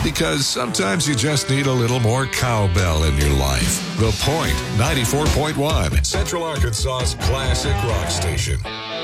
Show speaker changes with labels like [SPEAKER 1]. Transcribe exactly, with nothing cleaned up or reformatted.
[SPEAKER 1] Because sometimes you just need a little more cowbell in your life. The Point, ninety-four point one, Central Arkansas's classic rock station.